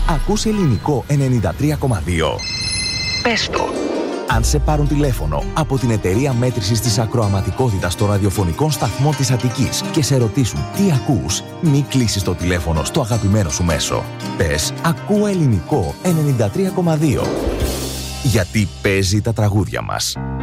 Ακούς ελληνικό 93,2. Πες το. Αν σε πάρουν τηλέφωνο από την εταιρεία μέτρησης της ακροαματικότητας των ραδιοφωνικών σταθμών της Αττικής και σε ρωτήσουν τι ακούς, μη κλείσεις το τηλέφωνο στο αγαπημένο σου μέσο. Πες «Ακούω ελληνικό 93,2». Γιατί παίζει τα τραγούδια μας.